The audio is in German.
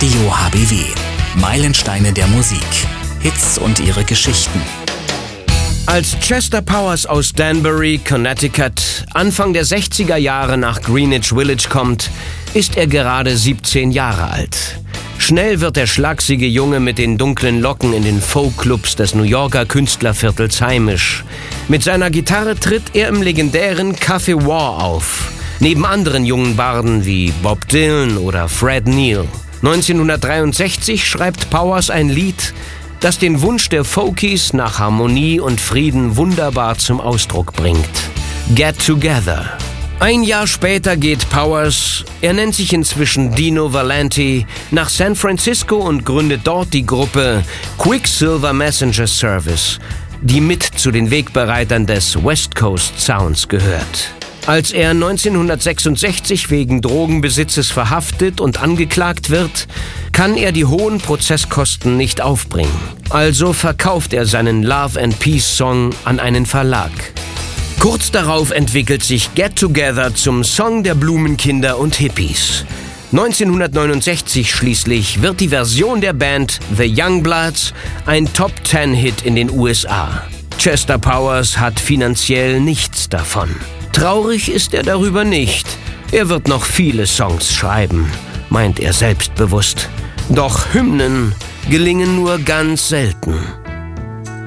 Radio HBW. Meilensteine der Musik. Hits und ihre Geschichten. Als Chester Powers aus Danbury, Connecticut, Anfang der 60er Jahre nach Greenwich Village kommt, ist er gerade 17 Jahre alt. Schnell wird der schlaksige Junge mit den dunklen Locken in den Folkclubs des New Yorker Künstlerviertels heimisch. Mit seiner Gitarre tritt er im legendären Café War auf, neben anderen jungen Barden wie Bob Dylan oder Fred Neil. 1963 schreibt Powers ein Lied, das den Wunsch der Folkies nach Harmonie und Frieden wunderbar zum Ausdruck bringt. Get Together. Ein Jahr später geht Powers, er nennt sich inzwischen Dino Valenti, nach San Francisco und gründet dort die Gruppe Quicksilver Messenger Service, die mit zu den Wegbereitern des West Coast Sounds gehört. Als er 1966 wegen Drogenbesitzes verhaftet und angeklagt wird, kann er die hohen Prozesskosten nicht aufbringen. Also verkauft er seinen Love and Peace Song an einen Verlag. Kurz darauf entwickelt sich Get Together zum Song der Blumenkinder und Hippies. 1969 schließlich wird die Version der Band The Youngbloods ein Top-10-Hit in den USA. Chester Powers hat finanziell nichts davon. Traurig ist er darüber nicht. Er wird noch viele Songs schreiben, meint er selbstbewusst. Doch Hymnen gelingen nur ganz selten.